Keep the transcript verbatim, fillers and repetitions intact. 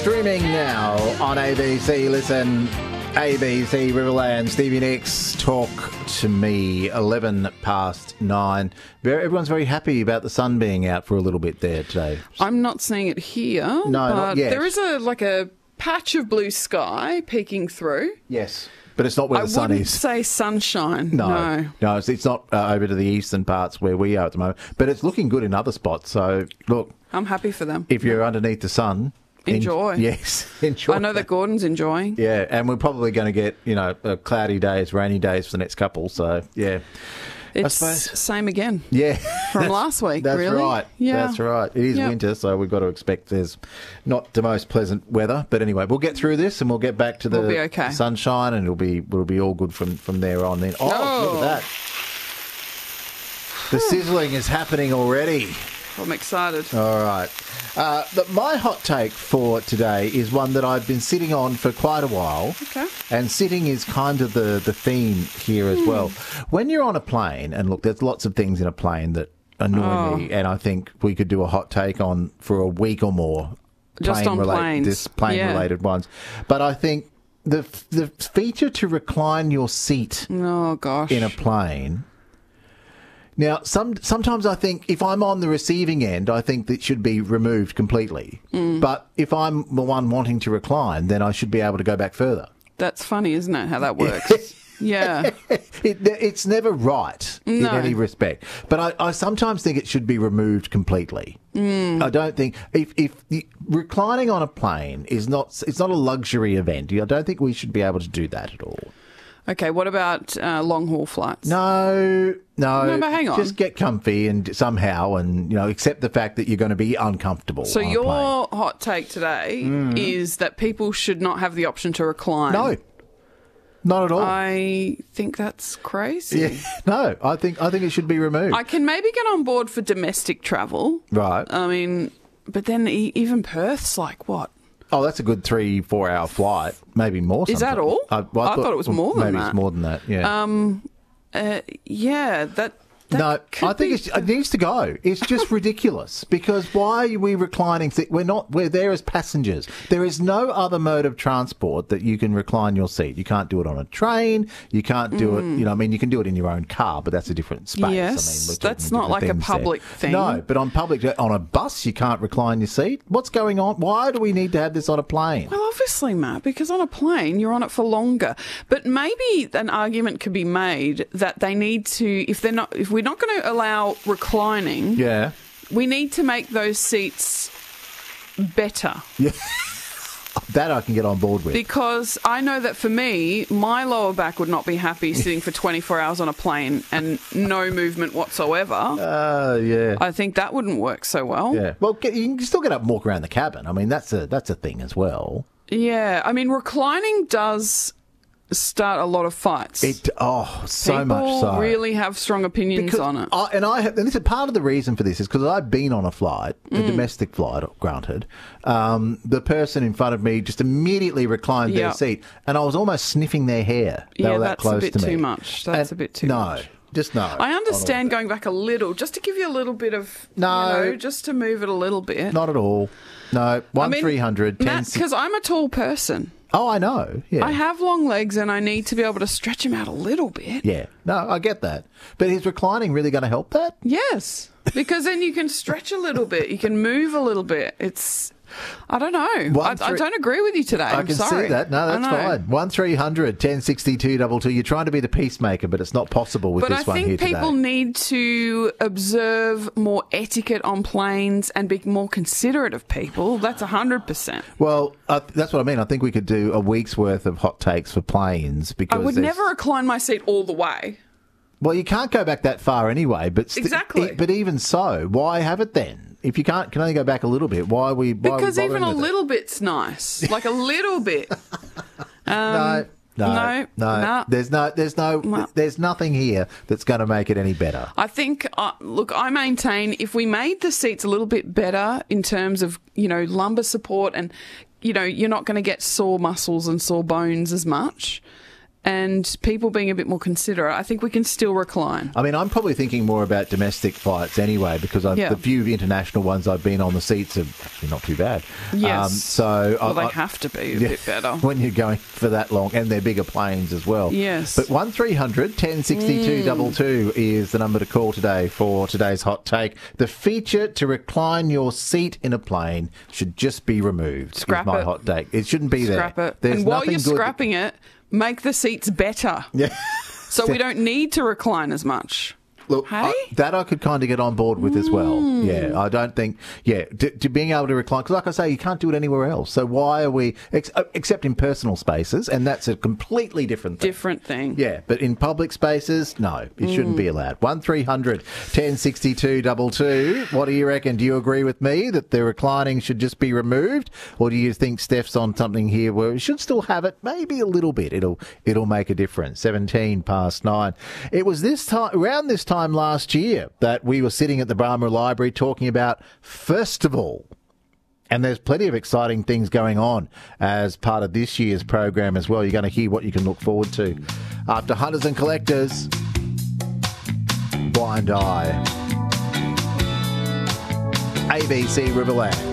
Streaming now on A B C. Listen, A B C Riverland, Stevie Nicks, Talk to Me, eleven past nine. Everyone's very happy about the sun being out for a little bit there today. I'm not seeing it here. No, but not yet. There is a like a patch of blue sky peeking through. Yes. But it's not where I the sun wouldn't is. say sunshine. No, No. no, it's, it's not uh, over to the eastern parts where we are at the moment. But it's looking good in other spots. So, look, I'm happy for them. if you're underneath the sun... Enjoy. En- yes, enjoy. I know that Gordon's enjoying. Yeah, and we're probably going to get, you know, uh, cloudy days, rainy days for the next couple. So, yeah. It's suppose. same again. Yeah. From last week, That's really? right. Yeah. That's right. It is Yep. winter, so we've got to expect there's not the most pleasant weather. But anyway, we'll get through this and we'll get back to the We'll be okay. sunshine, and it'll be it'll be all good from, from there on then. Oh, Oh. look at that. The sizzling is happening already. I'm excited. All right. Uh, but my hot take for today is one that I've been sitting on for quite a while. Okay. And sitting is kind of the, the theme here as well. When you're on a plane, and look, there's lots of things in a plane that annoy Oh. me, and I think we could do a hot take on for a week or more. Just on relate- planes. This plane-related ones. But I think the the feature to recline your seat Oh, gosh. in a plane... Now, some sometimes I think if I'm on the receiving end, I think that should be removed completely. Mm. But if I'm the one wanting to recline, then I should be able to go back further. That's funny, isn't it, how that works? Yeah. It, it's never right in No. any respect. But I, I sometimes think it should be removed completely. Mm. I don't think if if the, reclining on a plane is not it's not a luxury event. I don't think we should be able to do that at all. Okay, what about uh, long-haul flights? No, no. No, but hang on. Just get comfy and somehow, and you know, accept the fact that you're going to be uncomfortable. So on a your plane. hot take today is that people should not have the option to recline. No, not at all. I think that's crazy. yeah, no, I think I think it should be removed. I can maybe get on board for domestic travel. right. I mean, but then e- even Perth's like, what? Oh, that's a good three, four hour flight, maybe more. Is that sometimes. all? I, well, I thought it was more than maybe that. it's more than that. Yeah. Um, uh, yeah, that. that no, could I think be- it's, it needs to go. It's just ridiculous because why are we reclining? Th- we're not. We're there as passengers. There is no other mode of transport that you can recline your seat. You can't do it on a train. You can't do it. You know, I mean, you can do it in your own car, but that's a different space. Yes, I mean, we're talking that's not different like a things there. public thing. No, but on public, on a bus, you can't recline your seat. What's going on? Why do we need to have this on a plane? Well, obviously, Matt, because on a plane, you're on it for longer. But maybe an argument could be made that they need to, if they're not, if we're not going to allow reclining, Yeah. we need to make those seats better. Yeah. That I can get on board with. Because I know that for me, my lower back would not be happy sitting for twenty-four hours on a plane and no movement whatsoever. Uh, yeah. I think that wouldn't work so well. Yeah. Well, get, you can still get up and walk around the cabin. I mean, that's a that's a thing as well. Yeah, I mean, reclining does start a lot of fights. It oh so People much so. really have strong opinions Because on it. I, and I have, and this is part of the reason for this is because I've been on a flight, a Mm. domestic flight, granted. Um, the person in front of me just immediately reclined their Yeah. seat, and I was almost sniffing their hair. They Yeah, were that that's a close bit to me. too much. That's And a bit too no, much. just no. I understand going back a little, just to give you a little bit of, No. you know, just to move it a little bit. Not at all. No, one three hundred ten. because I'm a tall person. Oh, I know. Yeah. I have long legs and I need to be able to stretch them out a little bit. Yeah, no, I get that. But is reclining really going to help that? Yes, because then you can stretch a little bit, you can move a little bit. It's, I don't know. I, One, three- I don't agree with you today. I I'm can sorry. see that. No, I that's know. fine. One three hundred ten sixty two double two. You're trying to be the peacemaker, but it's not possible with But this I one here think people today. need to observe more etiquette on planes and be more considerate of people. That's one hundred percent. Well, uh, that's what I mean. I think we could do a week's worth of hot takes for planes because I would there's- never recline my seat all the way. Well, you can't go back that far anyway. But st- Exactly. e- but even so, why have it then? If you can't can only go back a little bit, why are we? Why Because are we even a bothering with it? little bit's nice. Like a little bit. Um, No, no, no, no. no. There's no, there's no, No. there's nothing here that's going to make it any better. I think, uh, look, I maintain if we made the seats a little bit better in terms of, you know, lumbar support and, you know, you're not going to get sore muscles and sore bones as much. and people being a bit more considerate, I think we can still recline. I mean, I'm probably thinking more about domestic flights anyway, because I've, Yeah. the few international ones I've been on, the seats are actually not too bad. Yes. Um, so Well, I, they I- have to be a yeah, bit better. when you're going for that long, and they're bigger planes as well. Yes. But one three hundred ten sixty-two two two is the number to call today for today's hot take. The feature to recline your seat in a plane should just be removed. Scrap is my it. hot take. It shouldn't be Scrap there. it. There's and while nothing you're good- scrapping it, make the seats better. Yeah. So we don't need to recline as much. Look, Hey? I, that I could kind of get on board with as well. Hmm. Yeah, I don't think, yeah, to, to being able to recline, because like I say, you can't do it anywhere else. So why are we, ex, uh, except in personal spaces, and that's a completely different thing. Different thing. Yeah, but in public spaces, no, it shouldn't be allowed. one three hundred ten sixty-two two two. What do you reckon? Do you agree with me that the reclining should just be removed? Or do you think Steph's on something here where we should still have it maybe a little bit? It'll it'll make a difference. seventeen past nine. It was this time, around this time last year, that we were sitting at the Brahma Library talking about Festival. And there's plenty of exciting things going on as part of this year's program as well. You're going to hear what you can look forward to. After Hunters and Collectors, Blind Eye, A B C Riverland.